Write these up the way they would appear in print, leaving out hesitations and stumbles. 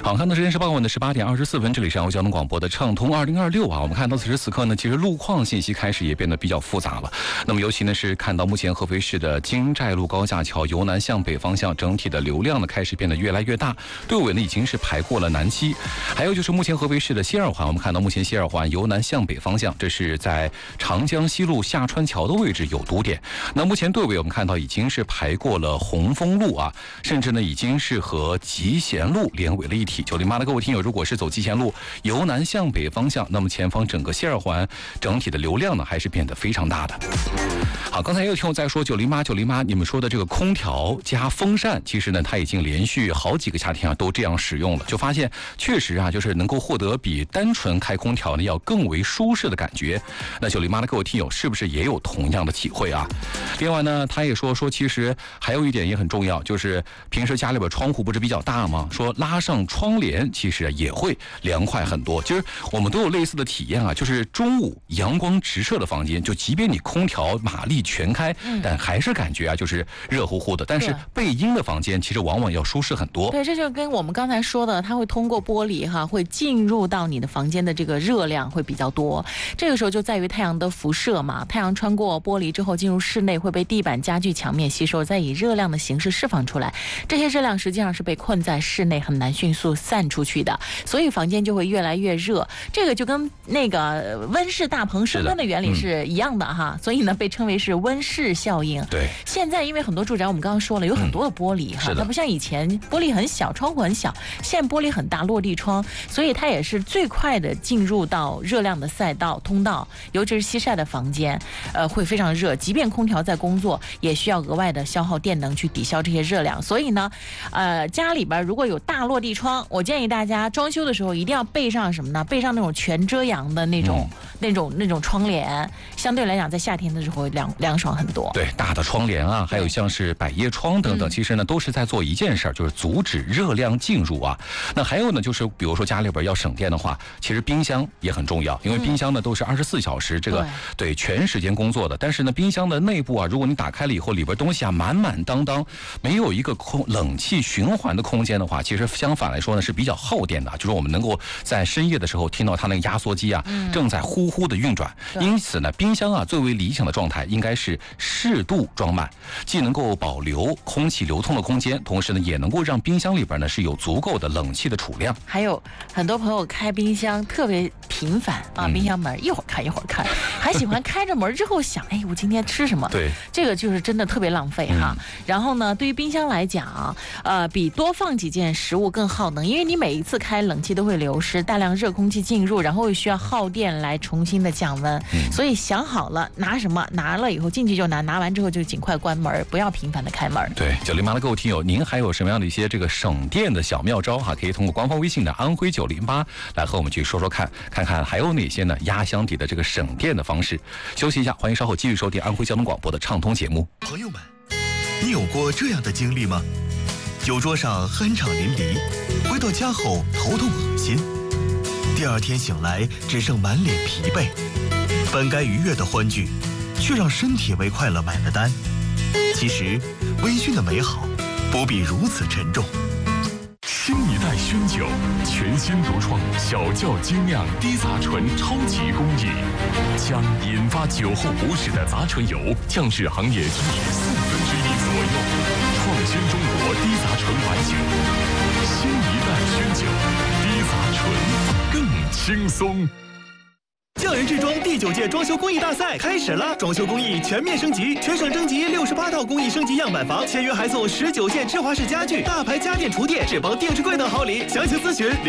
好，看到时间是傍晚的18点24分，这里是交通广播的畅通2026啊。我们看到此时此刻呢，其实路况信息开始也变得比较复杂了。那么尤其呢是看到目前合肥市的京寨路高架桥由南向北方向整体的流量呢开始变得越来越大，队尾呢已经是排过了南七。还有就是目前合肥市的西二环，我们看到目前西二环由南向北方向，这是在长江西路下川桥的位置有堵点。那目前队尾我们看到已经是排过了红枫路啊，甚至呢已经是和集贤路连为了一体。908的各位听友，如果是走集贤路由南向北方向，那么前方整个西二环整体的流量呢还是变得非常大的。好，刚才也有听友在说908，你们说的这个空调加风扇，其实呢它已经连续好几个夏天啊都这样使用了，就发现确实啊就是能够获得比单纯开空调呢要更为舒适的感觉。那908的各位听友是不是也有同样的体会啊？另外呢他也说其实还有一点也很重要，就是平时家里边窗户不是比较大吗？说拉上窗帘其实也会凉快很多。其实我们都有类似的体验啊，就是中午阳光直射的房间，就即便你空调马力全开，但还是感觉啊就是热乎乎的。但是背阴的房间其实往往要舒适很多。 对，这就跟我们刚才说的，它会通过玻璃会进入到你的房间的这个热量会比较多。这个时候就在于太阳的辐射嘛，太阳穿过玻璃之后进入室内，会被地板、家具、墙面吸收，再以热量的形式释放出来。这些热量实际上是被困在室内，很难迅速散出去的，所以房间就会越来越热。这个就跟那个温室大棚升温的原理是一样的哈，所以呢被称为是温室效应。 对， 现在因为很多住宅我们刚刚说了有很多的玻璃哈，它不像以前玻璃很小，窗户很小，现在玻璃很大，落地窗，所以它也是最快的进入到热量的赛道通道，尤其是西晒的房间，会非常热，即便空调在工作，也需要额外的消耗电能去抵消这些热量。所以呢，家里边如果有大落地窗，我建议大家装修的时候一定要备上什么呢？备上那种全遮阳的那种窗帘，相对来讲在夏天的时候凉爽很多。 对，大的窗帘啊，还有像是百叶窗等等，其实呢都是在做一件事，就是阻止热量进入啊。那还有呢，就是比如说家里边要省电的话，其实冰箱也很重要，因为冰箱呢都是24小时这个对全时间工作的。但是呢，冰箱的内部啊，如果你打开了以后，里边东西啊满满当当，没有一个冷气循环的空间的话，其实相反来说呢是比较耗电的，就是我们能够在深夜的时候听到它那个压缩机啊正在呼呼的运转。因此呢，冰箱啊最为理想的状态应该是适度装满，既能够保留空气流通的空间，同时呢也能够让冰箱里边呢是有足够的冷气的储量。 还有很多朋友开冰箱特别频繁啊，冰箱门一会儿开一会儿开，还喜欢开着门之后想，哎，我今天吃什么？ 对， 这个就是真的特别浪费哈。然后呢，对于冰箱来讲，比多放几件食物更耗能，因为你每一次开冷气都会流失大量热空气进入，然后又需要耗电来重新的降温。所以想好了拿什么，拿了以后进去就拿完之后就尽快关门，不要频繁的开门。 对，908的各位听友，您还有什么样的一些这个省电的小妙招哈？可以通过官方微信的安徽908来和我们去说说看看还有哪些呢压箱底的这个省电的方式。休息一下，欢迎稍后继续收听安徽交通广播的畅通节目。 朋友们，你有过这样的经历吗？酒桌上酣畅淋漓，回到家后头痛恶心，第二天醒来只剩满脸疲惫，本该愉悦的欢聚，却让身体为快乐买了单。其实微醺的美好不必如此沉重。 新一代熏酒，全新独创小窖精酿低杂醇超级工艺，将引发酒后不适的杂醇油降至行业均值1/4左右，创新中国低杂醇白酒。新一代熏酒，低杂醇更轻松。 匠人制装第9届装修工艺大赛开始了，装修工艺全面升级，全省征集68套工艺升级样板房，签约还送19件芝华士家具、大牌家电厨电、智邦定制柜等好礼。详情咨询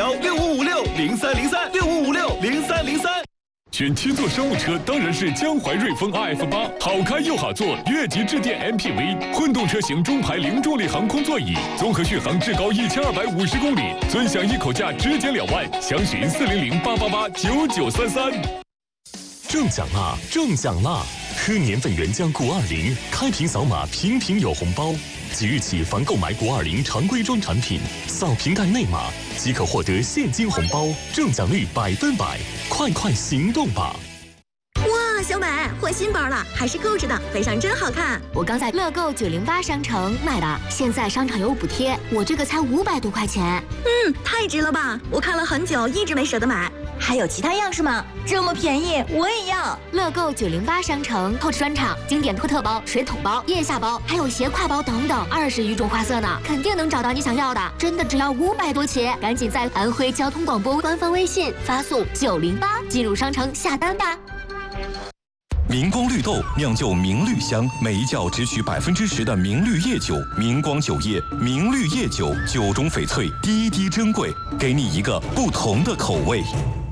05516556030365560303。 选七座商务车当然是江淮瑞风 RF8， 好开又好坐，越级致电 MPV， 混动车型中排零重力航空座椅，综合续航至高1250公里，尊享一口价直减2万，详询400-888-9933。中奖啦！中奖啦！喝年份原浆谷20，开瓶扫码瓶瓶有红包。即日起，凡购买谷20常规装产品，扫瓶盖内码即可获得现金红包，中奖率100%，快快行动吧！ 哇， 小美换新包了，还是购置的，背上真好看。 我刚在乐购908商城买的，现在商场有补贴，我这个才500多块钱。 太值了吧！我看了很久，一直没舍得买。 还有其他样式吗？这么便宜，我也要！ 乐购908商城Coach专场经典托特包、水桶包、腋下包，还有斜挎包等等，20余种花色呢，肯定能找到你想要的。真的只要500多起，赶紧在安徽交通广播官方微信发送908进入商城下单吧。 明光绿豆酿就明绿香，每一窖只取10%的明绿叶酒。明光酒业明绿叶酒，酒中翡翠，滴滴珍贵，给你一个不同的口味。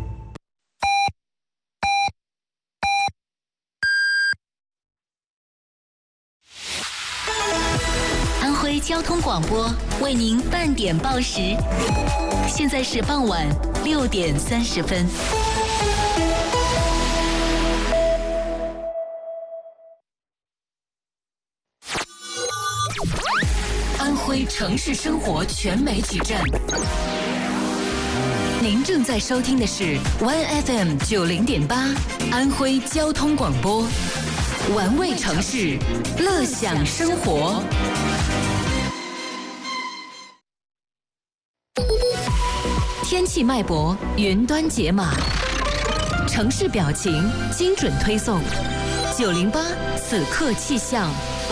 安徽交通广播为您半点报时，现在是傍晚6点30分。安徽城市生活全媒体站，您正在收听的是 OneFM 90.8安徽交通广播，玩味城市，乐享生活。天气脉搏，云端解码，城市表情，精准推送。908此刻气象。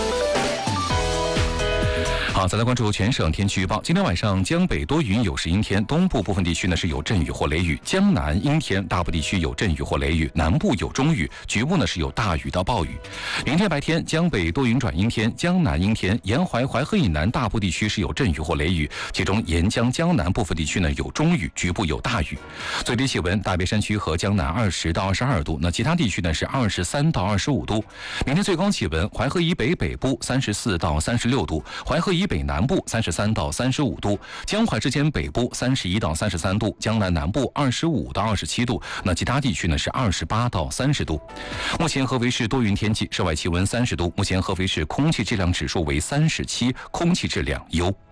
好，再来关注全省天气预报。今天晚上江北多云，有时阴天，东部部分地区呢是有阵雨或雷雨，江南阴天，大部地区有阵雨或雷雨，南部有中雨，局部呢是有大雨到暴雨。明天白天，江北多云转阴天，江南阴天，沿淮淮河以南大部地区是有阵雨或雷雨，其中沿江江南部分地区呢有中雨，局部有大雨。最低气温，大别山区和江南20到22度，那其他地区呢是23到25度。明天最高气温，淮河以北北部34到36度，淮河以北南部33到35度，江淮之间北部31到33度，江南南部25到27度，那其他地区呢是28到30度。目前合肥市多云天气，室外气温30度，目前合肥市空气质量指数为37，空气质量优。